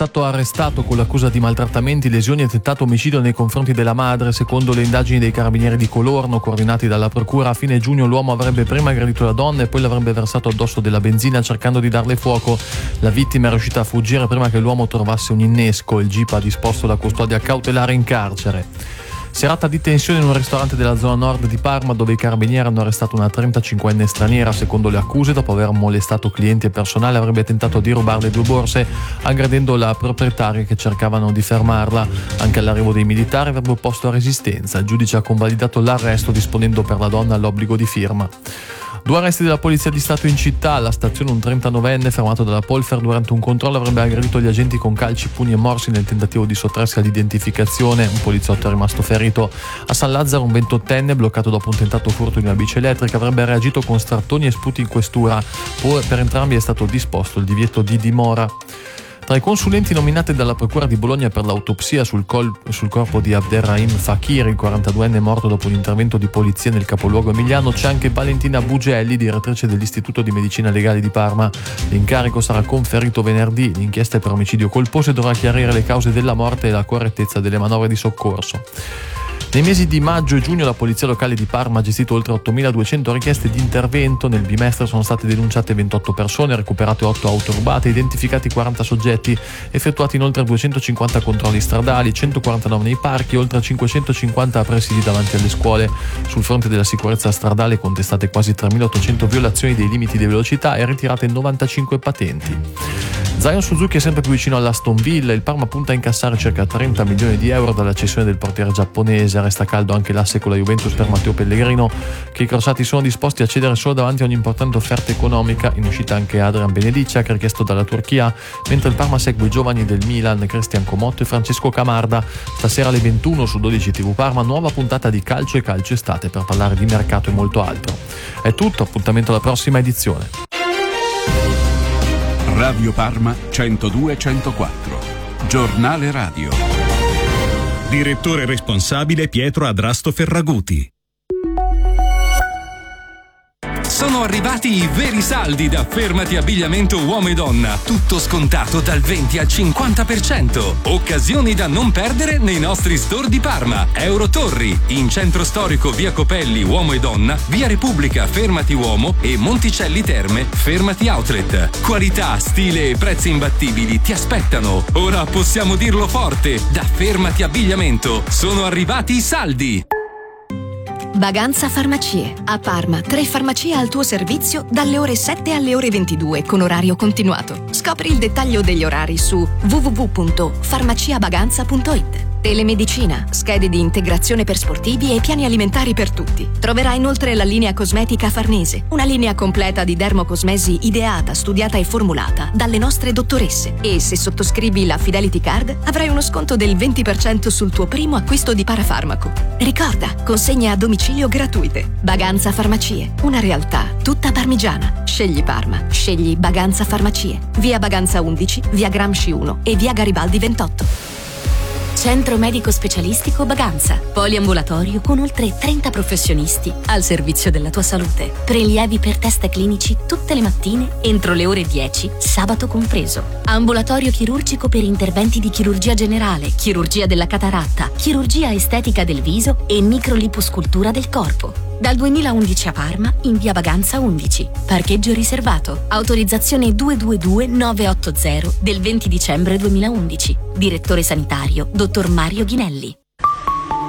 stato arrestato con l'accusa di maltrattamenti, lesioni e tentato omicidio nei confronti della madre. Secondo le indagini dei carabinieri di Colorno, coordinati dalla procura, a fine giugno l'uomo avrebbe prima aggredito la donna e poi l'avrebbe versato addosso della benzina cercando di darle fuoco. La vittima è riuscita a fuggire prima che l'uomo trovasse un innesco. Il GIP ha disposto la custodia cautelare in carcere. Serata di tensione in un ristorante della zona nord di Parma, dove i carabinieri hanno arrestato una 35enne straniera. Secondo le accuse, dopo aver molestato clienti e personale, avrebbe tentato di rubarle 2 borse, aggredendo la proprietaria che cercavano di fermarla. Anche all'arrivo dei militari avrebbe opposto resistenza. Il giudice ha convalidato l'arresto, disponendo per la donna l'obbligo di firma. 2 arresti della Polizia di Stato in città. Alla stazione un 39enne fermato dalla Polfer durante un controllo avrebbe aggredito gli agenti con calci, pugni e morsi nel tentativo di sottrarsi all'identificazione. Un poliziotto è rimasto ferito. A San Lazzaro un 28enne bloccato dopo un tentato furto di una bici elettrica avrebbe reagito con strattoni e sputi in questura. Poi per entrambi è stato disposto il divieto di dimora. Tra i consulenti nominati dalla Procura di Bologna per l'autopsia sul corpo di Abderrahim Fakir, il 42enne morto dopo un intervento di polizia nel capoluogo emiliano, c'è anche Valentina Bugelli, direttrice dell'Istituto di Medicina Legale di Parma. L'incarico sarà conferito venerdì. L'inchiesta è per omicidio colposo e dovrà chiarire le cause della morte e la correttezza delle manovre di soccorso. Nei mesi di maggio e giugno la Polizia Locale di Parma ha gestito oltre 8.200 richieste di intervento. Nel bimestre sono state denunciate 28 persone, recuperate 8 auto rubate, identificati 40 soggetti, effettuati inoltre 250 controlli stradali, 149 nei parchi, oltre 550 presidi davanti alle scuole. Sul fronte della sicurezza stradale contestate quasi 3.800 violazioni dei limiti di velocità e ritirate 95 patenti. Zion Suzuki è sempre più vicino all'Aston Villa. Il Parma punta a incassare circa 30 milioni di euro dalla cessione del portiere giapponese. Resta caldo anche l'asse con la Juventus per Matteo Pellegrino, che i crociati sono disposti a cedere solo davanti a un'importante offerta economica. In uscita anche Adrian Benediccia, richiesto dalla Turchia, mentre il Parma segue i giovani del Milan, Cristian Comotto e Francesco Camarda. Stasera alle 21 su 12 TV Parma, nuova puntata di Calcio e Calcio Estate per parlare di mercato e molto altro. È tutto, appuntamento alla prossima edizione. Radio Parma 102-104, giornale radio. Direttore responsabile Pietro Adrasto Ferraguti. Sono arrivati i veri saldi da Fermati Abbigliamento Uomo e Donna. Tutto scontato dal 20 al 50%. Occasioni da non perdere nei nostri store di Parma. Eurotorri, in centro storico via Copelli Uomo e Donna, via Repubblica Fermati Uomo e Monticelli Terme Fermati Outlet. Qualità, stile e prezzi imbattibili ti aspettano. Ora possiamo dirlo forte, da Fermati Abbigliamento sono arrivati i saldi. Baganza Farmacie. A Parma, 3 farmacie al tuo servizio dalle ore 7 alle ore 22 con orario continuato. Scopri il dettaglio degli orari su www.farmaciabaganza.it. Telemedicina, schede di integrazione per sportivi e piani alimentari per tutti. Troverai inoltre la linea cosmetica Farnese, una linea completa di dermocosmesi ideata, studiata e formulata dalle nostre dottoresse. E se sottoscrivi la Fidelity Card avrai uno sconto del 20% sul tuo primo acquisto di parafarmaco. Ricorda, consegne a domicilio gratuite. Baganza Farmacie, una realtà tutta parmigiana. Scegli Parma, scegli Baganza Farmacie. Via Baganza 11, via Gramsci 1 e via Garibaldi 28. Centro Medico Specialistico Baganza. Poliambulatorio con oltre 30 professionisti al servizio della tua salute. Prelievi per test clinici tutte le mattine entro le ore 10, sabato compreso. Ambulatorio chirurgico per interventi di chirurgia generale, chirurgia della cataratta, chirurgia estetica del viso e microliposcultura del corpo. Dal 2011 a Parma, in via Baganza 11. Parcheggio riservato. Autorizzazione 222980 del 20 dicembre 2011. Direttore sanitario, dottor Mario Ghinelli.